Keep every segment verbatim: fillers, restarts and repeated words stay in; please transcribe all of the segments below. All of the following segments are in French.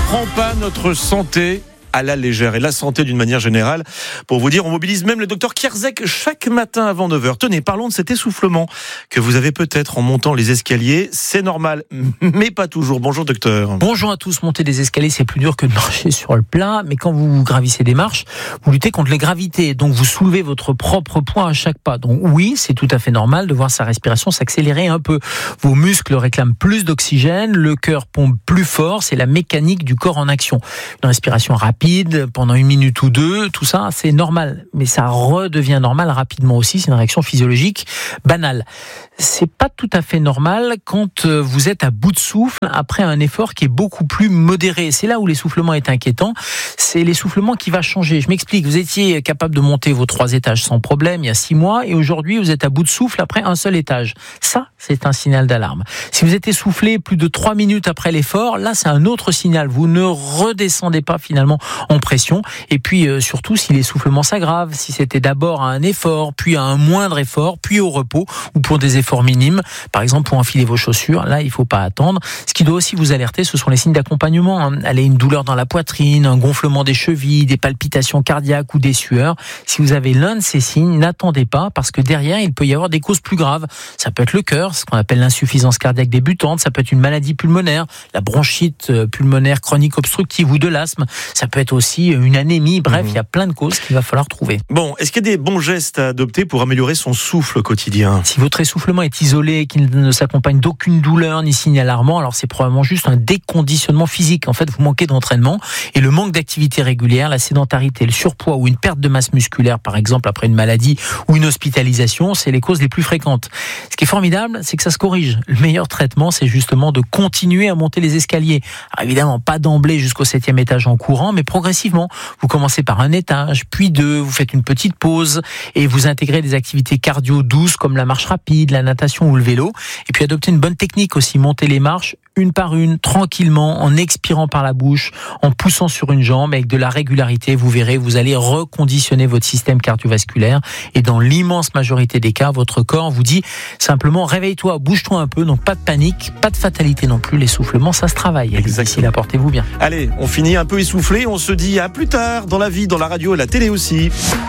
prend pas notre santé à la légère et la santé d'une manière générale. Pour vous dire, on mobilise même le docteur Kierzek chaque matin avant neuf heures. Tenez, parlons de cet essoufflement que vous avez peut-être en montant les escaliers. C'est normal, mais pas toujours. Bonjour docteur. Bonjour à tous. Monter des escaliers, c'est plus dur que de marcher sur le plat, mais quand vous gravissez des marches, vous luttez contre les gravités, donc vous soulevez votre propre poids à chaque pas. Donc oui, c'est tout à fait normal de voir sa respiration s'accélérer un peu. Vos muscles réclament plus d'oxygène, le cœur pompe plus fort, c'est la mécanique du corps en action. Une respiration rapide pendant une minute ou deux, tout ça, c'est normal. Mais ça redevient normal rapidement aussi, c'est une réaction physiologique banale. C'est pas tout à fait normal quand vous êtes à bout de souffle après un effort qui est beaucoup plus modéré. C'est là où l'essoufflement est inquiétant. C'est l'essoufflement qui va changer. Je m'explique. Vous étiez capable de monter vos trois étages sans problème il y a six mois et aujourd'hui vous êtes à bout de souffle après un seul étage. Ça, c'est un signal d'alarme. Si vous êtes essoufflé plus de trois minutes après l'effort, là c'est un autre signal. Vous ne redescendez pas finalement en pression. Et puis euh, surtout si l'essoufflement s'aggrave, si c'était d'abord à un effort, puis à un moindre effort, puis au repos ou pour des efforts minimes, par exemple pour enfiler vos chaussures, là il ne faut pas attendre. Ce qui doit aussi vous alerter, ce sont les signes d'accompagnement. Hein. Elle a une douleur dans la poitrine, un gonflement des chevilles, des palpitations cardiaques ou des sueurs. Si vous avez l'un de ces signes, n'attendez pas parce que derrière il peut y avoir des causes plus graves. Ça peut être le cœur, ce qu'on appelle l'insuffisance cardiaque débutante, ça peut être une maladie pulmonaire, la bronchite pulmonaire chronique obstructive ou de l'asthme, ça peut être aussi une anémie, bref, mmh. il y a plein de causes qu'il va falloir trouver. Bon, est-ce qu'il y a des bons gestes à adopter pour améliorer son souffle quotidien ? Si votre essoufflement est isolé, qu'il ne s'accompagne d'aucune douleur ni signe alarmant, alors c'est probablement juste un déconditionnement physique. En fait, vous manquez d'entraînement et le manque d'activité régulière, la sédentarité, le surpoids ou une perte de masse musculaire, par exemple après une maladie ou une hospitalisation, c'est les causes les plus fréquentes. Ce qui est formidable, c'est que ça se corrige. Le meilleur traitement, c'est justement de continuer à monter les escaliers. Alors évidemment, pas d'emblée jusqu'au septième étage en courant, mais progressivement. Vous commencez par un étage, puis deux, vous faites une petite pause et vous intégrez des activités cardio douces comme la marche rapide, la natation ou le vélo. Et puis adoptez une bonne technique aussi, monter les marches une par une, tranquillement, en expirant par la bouche, en poussant sur une jambe avec de la régularité. Vous verrez, vous allez reconditionner votre système cardiovasculaire et dans l'immense majorité des cas, votre corps vous dit simplement réveille-toi, bouge-toi un peu, donc pas de panique, pas de fatalité non plus, l'essoufflement ça se travaille. Exactement. Portez-vous bien. Allez, on finit un peu essoufflé, on se dit à plus tard dans la vie, dans la radio et la télé aussi.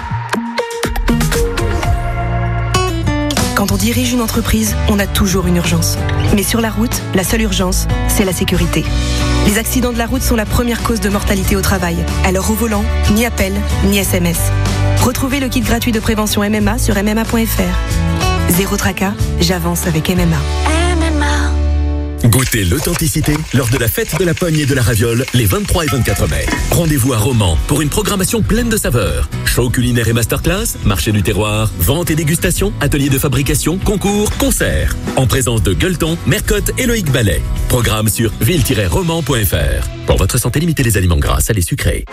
Quand on dirige une entreprise, on a toujours une urgence. Mais sur la route, la seule urgence, c'est la sécurité. Les accidents de la route sont la première cause de mortalité au travail. Alors au volant, ni appel, ni S M S. Retrouvez le kit gratuit de prévention M M A sur m m a point f r. Zéro tracas, j'avance avec M M A. Goûtez l'authenticité lors de la fête de la pogne et de la raviole les vingt-trois et vingt-quatre mai. Rendez-vous à Romans pour une programmation pleine de saveurs. Show culinaire et masterclass, marché du terroir, vente et dégustation, atelier de fabrication, concours, concerts. En présence de Gueuleton, Mercotte et Loïc Ballet. Programme sur ville tiret romans point f r. Pour votre santé, limitez les aliments gras, salés, sucrés.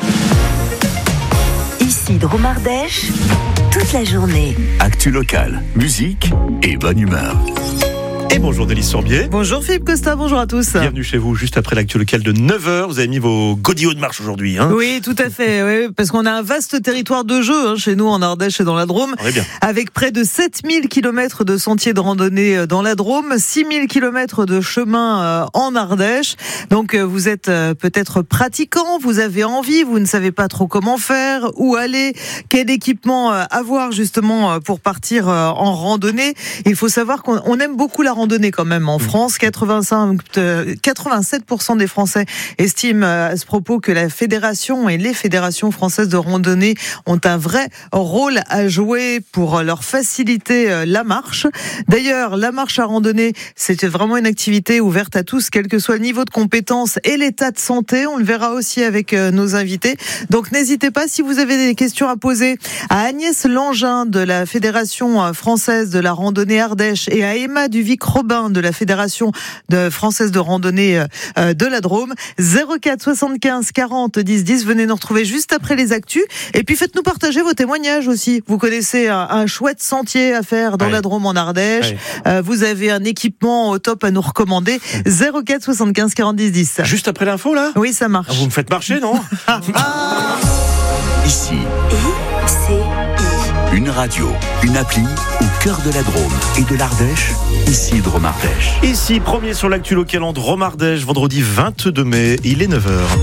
Ici Drôme Ardèche, toute la journée. Actu locale, musique et bonne humeur. Et bonjour Délice Sorbier. Bonjour Philippe Costa, bonjour à tous. Bienvenue chez vous, juste après l'actu locale de neuf heures. Vous avez mis vos godillots de marche aujourd'hui. Hein oui, tout à fait. Oui, parce qu'on a un vaste territoire de jeu hein, chez nous en Ardèche et dans la Drôme. Oui, bien. Avec près de sept mille kilomètres de sentiers de randonnée dans la Drôme, six mille kilomètres de chemin en Ardèche. Donc vous êtes peut-être pratiquant, vous avez envie, vous ne savez pas trop comment faire, où aller, quel équipement avoir justement pour partir en randonnée. Il faut savoir qu'on aime beaucoup la randonnée. Randonnée quand même en France, quatre-vingt-cinq, quatre-vingt-sept pour cent des Français estiment à ce propos que la fédération et les fédérations françaises de randonnée ont un vrai rôle à jouer pour leur faciliter la marche. D'ailleurs, la marche à randonnée, c'est vraiment une activité ouverte à tous, quel que soit le niveau de compétence et l'état de santé. On le verra aussi avec nos invités. Donc n'hésitez pas, si vous avez des questions à poser à Agnès Langin de la Fédération française de la randonnée Ardèche et à Emma Duvic Robin de la Fédération de française de randonnée de la Drôme. zéro quatre soixante-quinze quarante dix dix. Venez nous retrouver juste après les actus. Et puis faites-nous partager vos témoignages aussi. Vous connaissez un, un chouette sentier à faire dans ouais. la Drôme en Ardèche. Ouais. Euh, vous avez un équipement au top à nous recommander. zéro quatre soixante-quinze quarante dix dix. Juste après l'info là ? Oui, ça marche. Ah, vous me faites marcher, non ? Ici. I C I. Une radio, une appli ou cœur de la Drôme et de l'Ardèche, ici Drôme Ardèche. Ici, premier sur l'actu local en Drôme Ardèche, vendredi vingt-deux mai, il est neuf heures.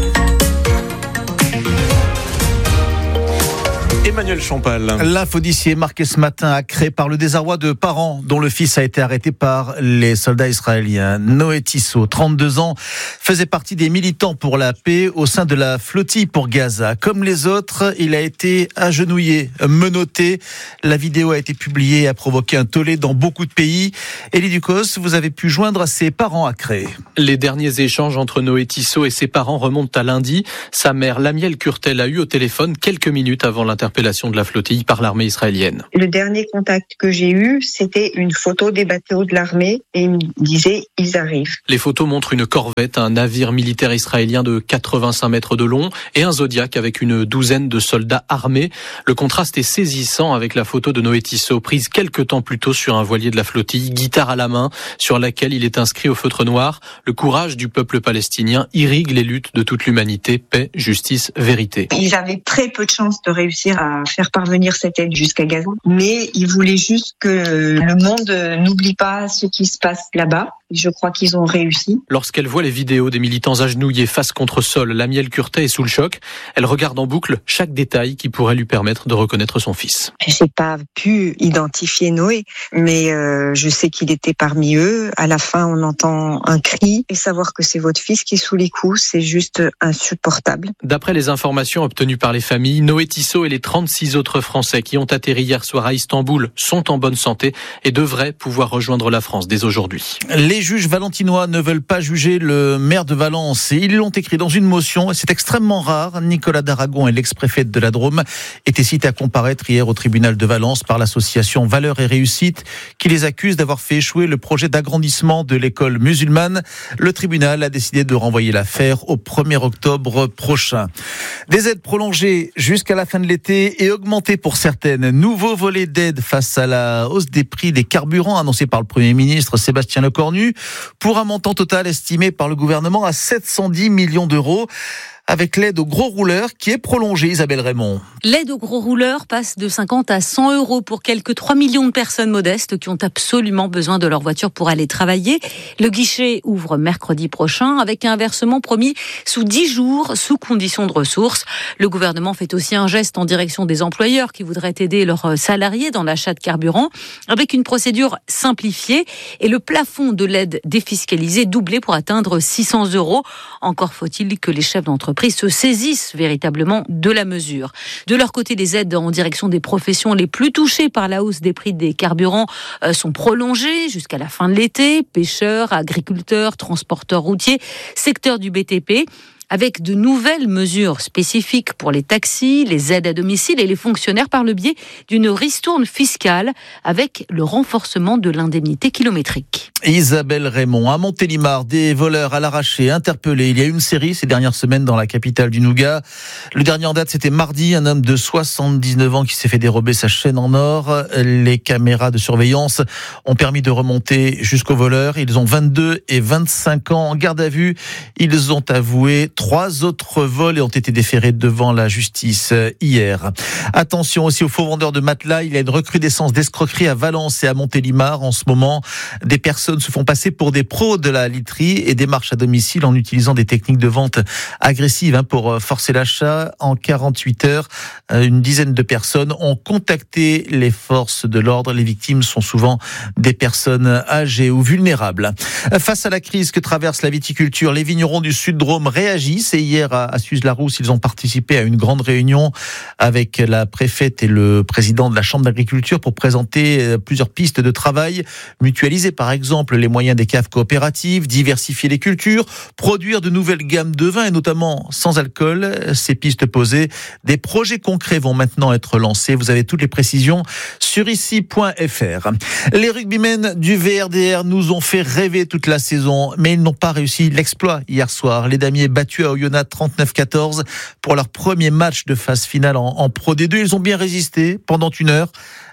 Emmanuel Champal. L'info d'ici est marquée ce matin à Cré par le désarroi de parents dont le fils a été arrêté par les soldats israéliens. Noé Tissot, trente-deux ans, faisait partie des militants pour la paix au sein de la flottille pour Gaza. Comme les autres, il a été agenouillé, menotté. La vidéo a été publiée et a provoqué un tollé dans beaucoup de pays. Élie Ducos, vous avez pu joindre ses parents à Cré. Les derniers échanges entre Noé Tissot et ses parents remontent à lundi. Sa mère, Lamiel Kurtel, a eu au téléphone quelques minutes avant l'interpellation de la flottille par l'armée israélienne. Le dernier contact que j'ai eu, c'était une photo des bateaux de l'armée et il me disait « ils arrivent ». Les photos montrent une corvette, un navire militaire israélien de quatre-vingt-cinq mètres de long et un Zodiac avec une douzaine de soldats armés. Le contraste est saisissant avec la photo de Noé Tissot prise quelques temps plus tôt sur un voilier de la flottille, guitare à la main, sur laquelle il est inscrit au feutre noir « Le courage du peuple palestinien irrigue les luttes de toute l'humanité, paix, justice, vérité ». Ils avaient très peu de chances de réussir à faire parvenir cette aide jusqu'à Gaza, mais ils voulaient juste que le monde n'oublie pas ce qui se passe là-bas. Je crois qu'ils ont réussi. Lorsqu'elle voit les vidéos des militants agenouillés face contre sol, Lamiel Kurtel est sous le choc. Elle regarde en boucle chaque détail qui pourrait lui permettre de reconnaître son fils. J'ai pas pu identifier Noé, mais euh, je sais qu'il était parmi eux. À la fin, on entend un cri et savoir que c'est votre fils qui est sous les coups, c'est juste insupportable. D'après les informations obtenues par les familles, Noé Tissot et les trente-six autres Français qui ont atterri hier soir à Istanbul sont en bonne santé et devraient pouvoir rejoindre la France dès aujourd'hui. Les juges valentinois ne veulent pas juger le maire de Valence et ils l'ont écrit dans une motion et c'est extrêmement rare. Nicolas Daragon et l'ex-préfet de la Drôme étaient cités à comparaître hier au tribunal de Valence par l'association Valeurs et Réussite qui les accuse d'avoir fait échouer le projet d'agrandissement de l'école musulmane. Le tribunal a décidé de renvoyer l'affaire au premier octobre prochain. Des aides prolongées jusqu'à la fin de l'été et augmentées pour certaines. Nouveau volet d'aide face à la hausse des prix des carburants annoncé par le Premier ministre Sébastien Lecornu pour un montant total estimé par le gouvernement à sept cent dix millions d'euros. Avec l'aide aux gros rouleurs qui est prolongée, Isabelle Raymond. L'aide aux gros rouleurs passe de cinquante à cent euros pour quelques trois millions de personnes modestes qui ont absolument besoin de leur voiture pour aller travailler. Le guichet ouvre mercredi prochain avec un versement promis sous dix jours, sous condition de ressources. Le gouvernement fait aussi un geste en direction des employeurs qui voudraient aider leurs salariés dans l'achat de carburant avec une procédure simplifiée et le plafond de l'aide défiscalisée doublé pour atteindre six cents euros. Encore faut-il que les chefs d'entreprise se saisissent véritablement de la mesure. De leur côté, les aides en direction des professions les plus touchées par la hausse des prix des carburants euh, sont prolongées jusqu'à la fin de l'été. Pêcheurs, agriculteurs, transporteurs routiers, secteur du B T P. Avec de nouvelles mesures spécifiques pour les taxis, les aides à domicile et les fonctionnaires par le biais d'une ristourne fiscale avec le renforcement de l'indemnité kilométrique. Isabelle Raymond, à Montélimar, des voleurs à l'arraché interpellés. Il y a eu une série ces dernières semaines dans la capitale du Nougat. Le dernier en date, c'était mardi, un homme de soixante-dix-neuf ans qui s'est fait dérober sa chaîne en or. Les caméras de surveillance ont permis de remonter jusqu'aux voleurs. Ils ont vingt-deux et vingt-cinq ans en garde à vue. Ils ont avoué trois autres vols et ont été déférés devant la justice hier. Attention aussi aux faux vendeurs de matelas. Il y a une recrudescence d'escroquerie à Valence et à Montélimar en ce moment. Des personnes se font passer pour des pros de la literie et démarchent à domicile en utilisant des techniques de vente agressives pour forcer l'achat. En quarante-huit heures, une dizaine de personnes ont contacté les forces de l'ordre. Les victimes sont souvent des personnes âgées ou vulnérables. Face à la crise que traverse la viticulture, les vignerons du Sud-Drôme réagissent. Et hier, à Suse-la-Rousse, ils ont participé à une grande réunion avec la préfète et le président de la Chambre d'agriculture pour présenter plusieurs pistes de travail. Mutualiser, par exemple, les moyens des caves coopératives, diversifier les cultures, produire de nouvelles gammes de vins et notamment sans alcool. Ces pistes posées, des projets concrets vont maintenant être lancés. Vous avez toutes les précisions sur ici point f r. Les rugbymen du V R D R nous ont fait rêver toute la saison, mais ils n'ont pas réussi l'exploit hier soir. Les damiers battus à Oyonnax trente-neuf quatorze pour leur premier match de phase finale en, en Pro D deux. Ils ont bien résisté pendant une heure.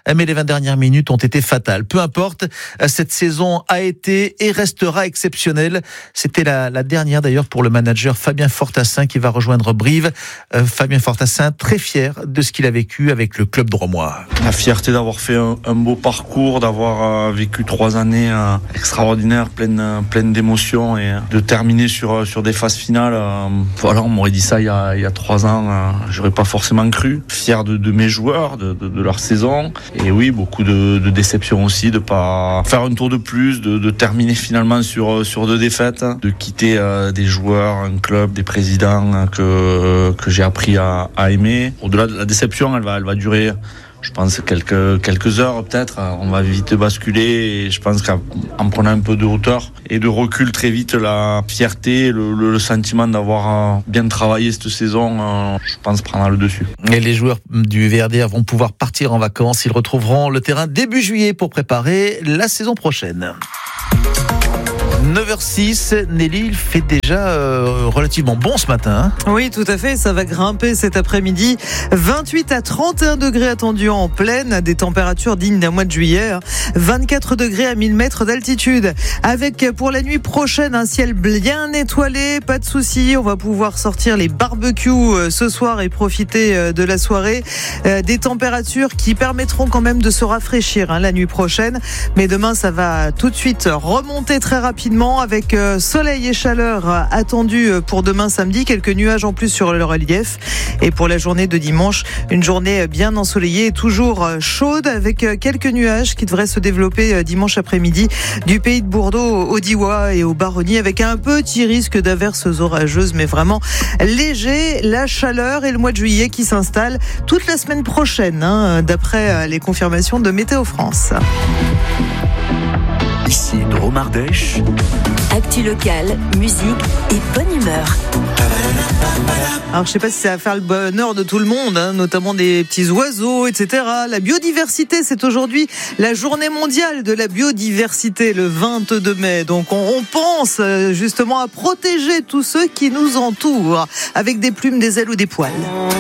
mais les vingt dernières minutes ont été fatales. Peu importe, cette saison a été et restera exceptionnelle. C'était la, la dernière d'ailleurs pour le manager Fabien Fortassin qui va rejoindre Brive. Euh, Fabien Fortassin, très fier de ce qu'il a vécu avec le club drômois. La fierté d'avoir fait un, un beau parcours, d'avoir euh, vécu trois années euh, extraordinaires, pleines, euh, pleines d'émotions et de terminer sur, sur des phases finales. Euh, voilà, on m'aurait dit ça il y a, il y a trois ans, euh, j'aurais pas forcément cru. Fier de, de mes joueurs, de, de, de leur saison. Et oui, beaucoup de, de déception aussi, de pas faire un tour de plus, de, de terminer finalement sur, sur deux défaites, de quitter euh, des joueurs, un club, des présidents que, que j'ai appris à, à aimer. Au-delà de la déception, elle va, elle va durer, je pense, quelques, quelques heures peut-être. On va vite basculer et je pense qu'en prenant un peu de hauteur et de recul très vite, la fierté, le, le, le sentiment d'avoir bien travaillé cette saison, je pense, prendra le dessus. Et les joueurs du V R D R vont pouvoir partir en vacances. Ils retrouveront le terrain début juillet pour préparer la saison prochaine. neuf heures six, Nelly, il fait déjà euh, relativement bon ce matin. Hein. Oui, tout à fait, ça va grimper cet après-midi. vingt-huit à trente et un degrés attendus en pleine, des températures dignes d'un mois de juillet. vingt-quatre degrés à mille mètres d'altitude. Avec pour la nuit prochaine un ciel bien étoilé, pas de souci, on va pouvoir sortir les barbecues ce soir et profiter de la soirée. Des températures qui permettront quand même de se rafraîchir hein, la nuit prochaine. Mais demain, ça va tout de suite remonter très rapidement avec soleil et chaleur attendus pour demain samedi, quelques nuages en plus sur le relief. Et pour la journée de dimanche, une journée bien ensoleillée et toujours chaude avec quelques nuages qui devraient se développer dimanche après-midi du pays de Bordeaux au Diois et au Baronnie avec un petit risque d'averses orageuses mais vraiment léger. La chaleur et le mois de juillet qui s'installe toute la semaine prochaine hein, d'après les confirmations de Météo France. Ici Drôme Ardèche. Actu locale, musique et bonne humeur. Alors je sais pas si ça va faire le bonheur de tout le monde, hein, notamment des petits oiseaux, et cetera. La biodiversité, c'est aujourd'hui la journée mondiale de la biodiversité, le vingt-deux mai. Donc on, on pense justement à protéger tous ceux qui nous entourent avec des plumes, des ailes ou des poils.